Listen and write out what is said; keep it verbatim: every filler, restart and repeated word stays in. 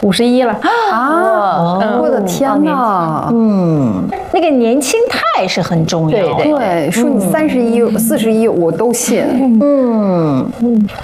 五十一了啊！我的天哪！ 嗯， 那个年轻态是很重要的。 对，说你三十一、四十一，我都信。 嗯嗯。